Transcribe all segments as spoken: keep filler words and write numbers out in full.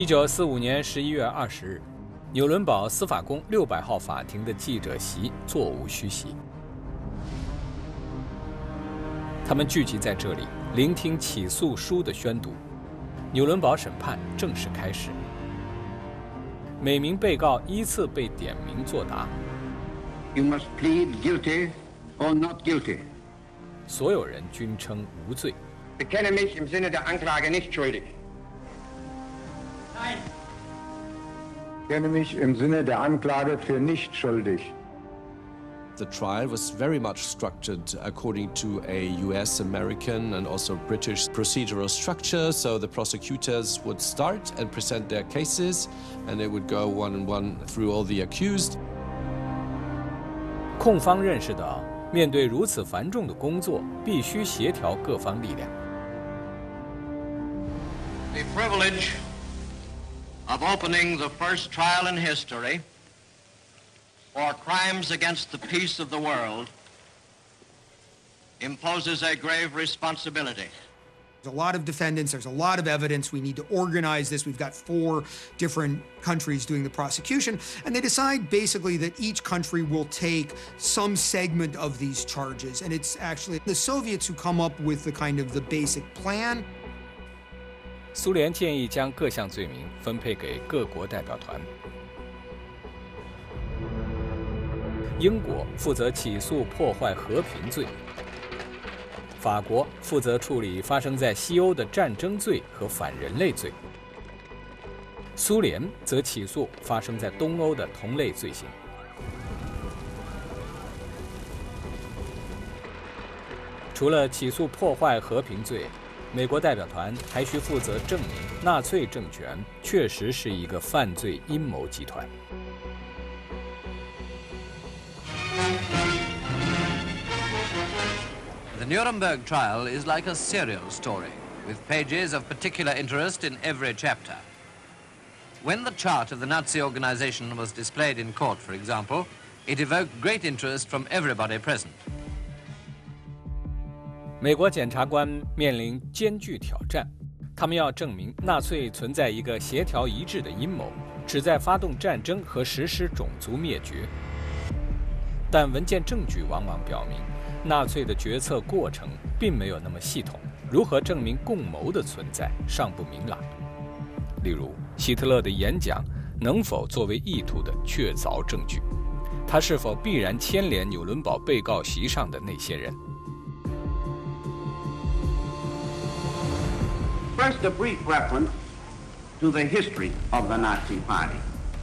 一九四五年十一月二十日，纽伦堡司法宫六百号法庭的记者席座无虚席，他们聚集在这里，聆听起诉书的宣读。纽伦堡审判正式开始，每名被告依次被点名作答。 You must plead guilty or not guilty. 所有人均称无罪。 Bekenne mich im Sinne der Anklage nicht schuldig. Nein. Bekenne mich im Sinne der Anklage für nicht schuldig. The trial was very much structured according to a U S, American, and also British procedural structure. So the prosecutors would start and present their cases, and they would go one and one through all the accused. 控方认识到，面对如此繁重的工作，必须协调各方力量。 The privilege of opening the first trial in history for crimes against the peace of the world imposes a grave responsibility. There's a lot of defendants, there's a lot of evidence, we need to organize this. We've got four different countries doing the prosecution, and they decide basically that each country will take some segment of these charges, and it's actually the Soviets who come up with the kind of the basic plan. 苏联建议将各项罪名分配给各国代表团。英国负责起诉破坏和平罪，法国负责处理发生在西欧的战争罪和反人类罪，苏联则起诉发生在东欧的同类罪行。除了起诉破坏和平罪，美国代表团还需负责证明纳粹政权确实是一个犯罪阴谋集团。 The Nuremberg trial is like a serial story, with pages of particular interest in every chapter. When the chart of the Nazi organization was displayed in court, for example, it evoked great interest from everybody present. 美国检察官面临艰巨挑战，他们要证明纳粹存在一个协调一致的阴谋，旨在发动战争和实施种族灭绝。但文件证据往往表明，纳粹的决策过程并没有那么系统，如何证明共谋的存在尚不明朗。例如，希特勒的演讲能否作为意图的确凿证据？他是否必然牵连纽伦堡被告席上的那些人？ First, a brief reference to the history of the Nazi Party.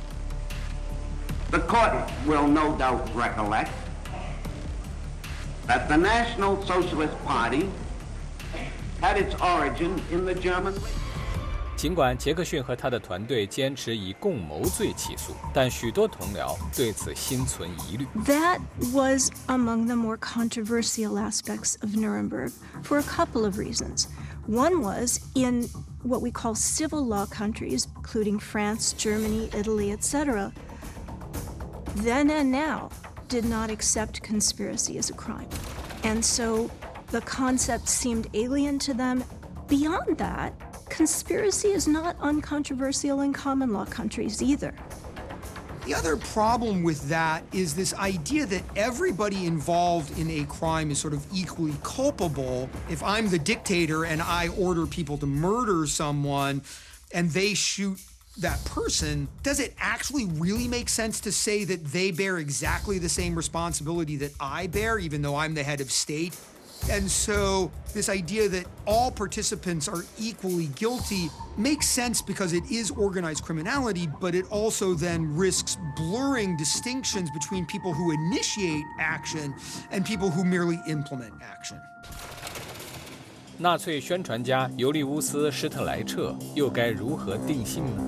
The court will no doubt recollect that the National Socialist Party had its origin in the German. 尽管杰克逊和他的团队坚持以共谋罪起诉，但许多同僚对此心存疑虑。 That was among the more controversial aspects of Nuremberg for a couple of reasons. One was in what we call civil law countries, including France, Germany, Italy, et cetera, then and now did not accept conspiracy as a crime. And so the concept seemed alien to them. Beyond that, conspiracy is not uncontroversial in common law countries either. The other problem with that is this idea that everybody involved in a crime is sort of equally culpable. If I'm the dictator and I order people to murder someone and they shoot that person, does it actually really make sense to say that they bear exactly the same responsibility that I bear, even though I'm the head of state? And so this idea that all participants are equally guilty makes sense because it is organized criminality, but it also then risks blurring distinctions between people who initiate action and people who merely implement action. 纳粹宣传家尤利乌斯·施特莱彻又该如何定性呢？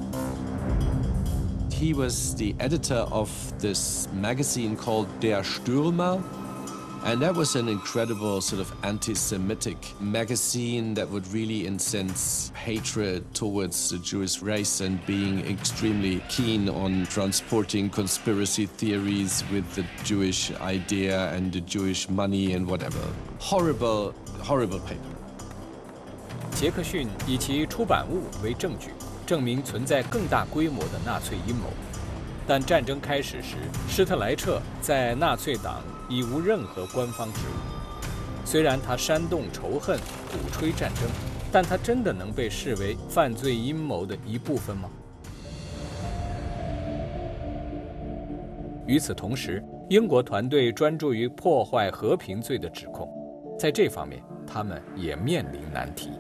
He was the editor of this magazine called Der Stürmer. And that was an incredible sort of anti-Semitic magazine that would really incense hatred towards the Jewish race and being extremely keen on transporting conspiracy theories with the Jewish idea and the Jewish money and whatever. Horrible, horrible paper. 杰克逊以其出版物为证据， 证明存在更大规模的纳粹阴谋。但战争开始时，施特莱彻在纳粹党已无任何官方职务。虽然他煽动仇恨、鼓吹战争，但他真的能被视为犯罪阴谋的一部分吗？与此同时，英国团队专注于破坏和平罪的指控，在这方面，他们也面临难题。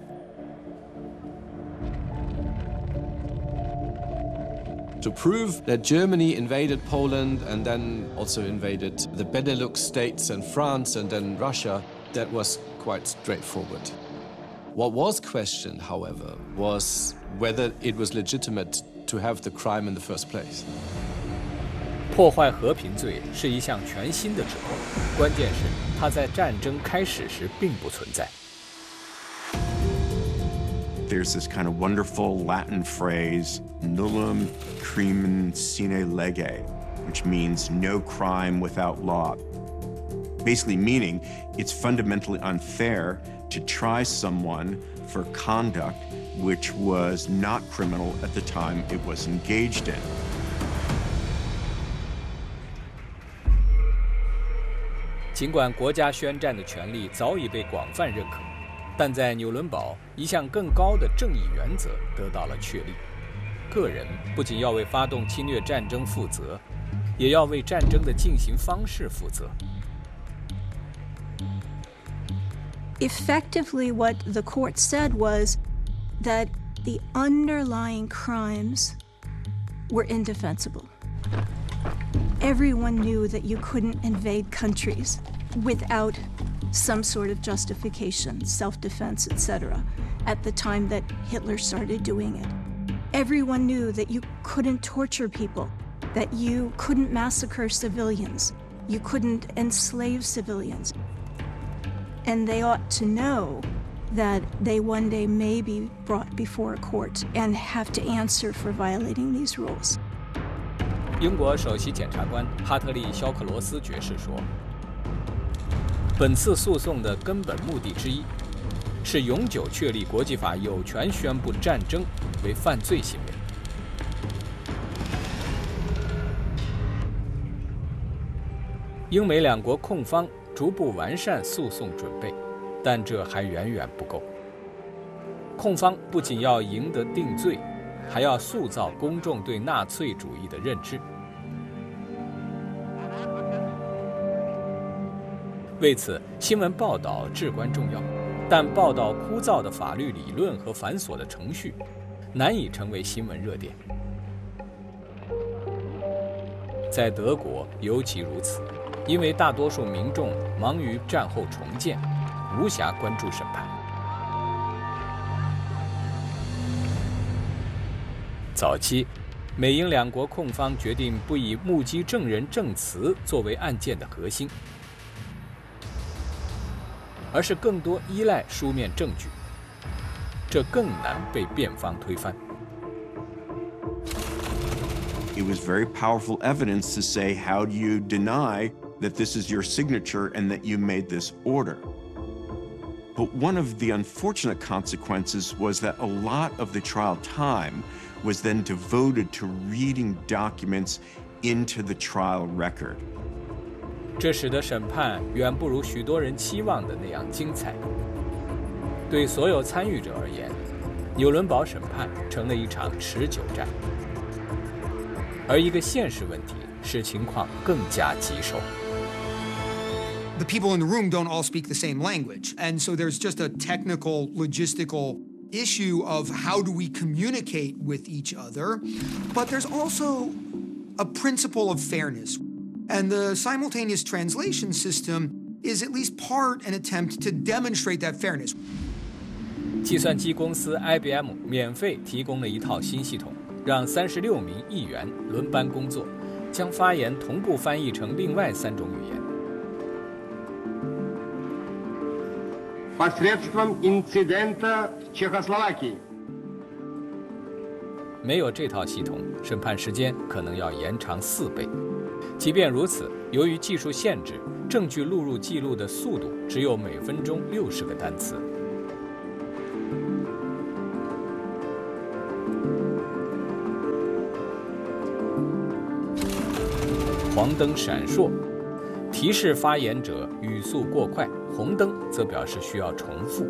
To prove that Germany invaded Poland and then also invaded the Benelux states and France and then Russia, that was quite straightforward. What was questioned, however, was whether it was legitimate to have the crime in the first place. 破坏和平罪是一项全新的指控，关键是它在战争开始时并不存在。 There's this kind of wonderful Latin phrase, nullum crimen sine lege, which means no crime without law. Basically meaning it's fundamentally unfair to try someone for conduct which was not criminal at the time it was engaged in. 尽管国家宣战的权利早已被广泛认可，但在纽伦堡，一项更高的正义原则得到了确立：个人不仅要为发动侵略战争负责，也要为战争的进行方式负责。 Effectively, what the court said was that the underlying crimes were indefensible. Everyone knew that you couldn't invade countries without some sort of justification, self-defense, et cetera, at the time that Hitler started doing it. Everyone knew that you couldn't torture people, that you couldn't massacre civilians, you couldn't enslave civilians. And they ought to know that they one day may be brought before a court and have to answer for violating these rules. 英国首席检察官哈特利·肖克罗斯爵士说：“本次诉讼的根本目的之一，是永久确立国际法有权宣布战争为犯罪行为。”英美两国控方逐步完善诉讼准备，但这还远远不够。控方不仅要赢得定罪，还要塑造公众对纳粹主义的认知。为此，新闻报道至关重要，但报道枯燥的法律理论和繁琐的程序，难以成为新闻热点。在德国尤其如此，因为大多数民众忙于战后重建，无暇关注审判。早期，美英两国控方决定不以目击证人证词作为案件的核心，而是更多依赖书面证据，这更难被辩方推翻。 It was very powerful evidence to say, how do you deny that this is your signature and that you made this order? But one of the unfortunate consequences was that a lot of the trial time was then devoted to reading documents into the trial record. 这使得审判远不如许多人期望的那样精彩。对所有参与者而言，纽伦堡审判成了一场持久战。而一个现实问题使情况更加棘手。 The people in the room don't all speak the same language, and so there's just a technical, logistical issue of how do we communicate with each other, but there's also a principle of fairness, and the simultaneous translation system is at least part an attempt to demonstrate that fairness. 计算机公司 I B M 免费提供了一套新系统，让三十六名议员轮班工作，将发言同步翻译成另外三种语言。 Посредством инцидента в Чехословакии. 没有这套系统，审判时间可能要延长四倍。即便如此，由于技术限制，证据录入记录的速度只有每分钟六十个单词。 黄灯闪烁，提示发言者语速过快；红灯则表示需要重复。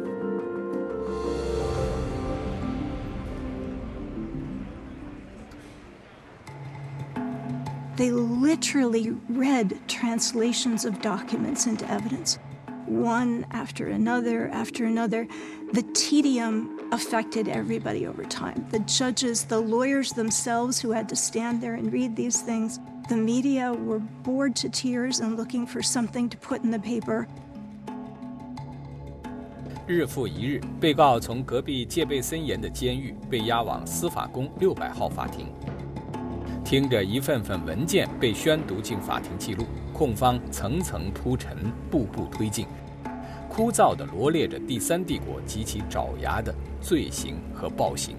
They literally read translations of documents into evidence, one after another after another. The tedium affected everybody over time. The judges, the lawyers themselves who had to stand there and read these things. The media were bored to tears and looking for something to put in the paper. 日复一日，被告从隔壁戒备森严的监狱被押往司法宫六百号法庭。听着一份份文件被宣读进法庭记录，控方层层铺陈，步步推进，枯燥地罗列着第三帝国及其爪牙的罪行和暴行。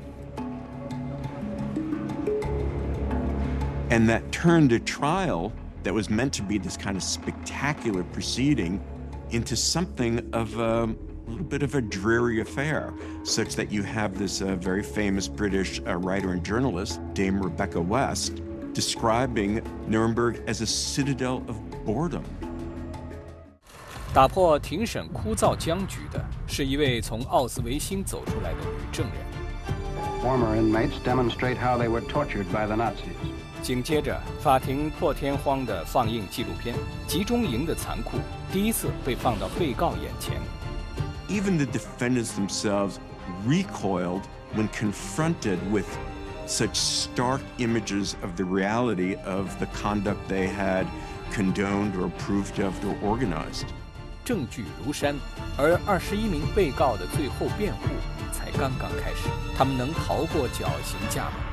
And that turned a trial that was meant to be this kind of spectacular proceeding into something of a, a little bit of a dreary affair, such that you have this uh, very famous British uh, writer and journalist, Dame Rebecca West, describing Nuremberg as a citadel of boredom. 打破庭审枯燥僵局的是一位从奥斯维辛走出来的女证人。 Former inmates demonstrate how they were tortured by the Nazis. 紧接着，法庭破天荒地放映纪录片《集中营的残酷》，第一次被放到被告眼前。 Even the defendants themselves recoiled when confronted with such stark images of the reality of the conduct they had condoned or approved of or organized. 证据如山，而二十一名被告的最后辩护才刚刚开始，他们能逃过绞刑架吗？